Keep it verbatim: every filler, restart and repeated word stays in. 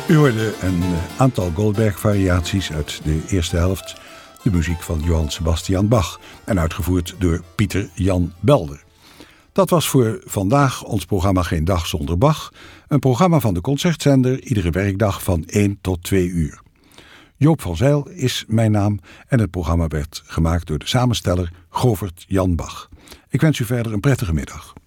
U hoorde een aantal Goldberg-variaties uit de eerste helft. De muziek van Johann Sebastian Bach en uitgevoerd door Pieter Jan Belder. Dat was voor vandaag ons programma Geen Dag Zonder Bach. Een programma van de Concertzender, iedere werkdag van één tot twee uur. Joop van Zijl is mijn naam en het programma werd gemaakt door de samensteller Govert Jan Bach. Ik wens u verder een prettige middag.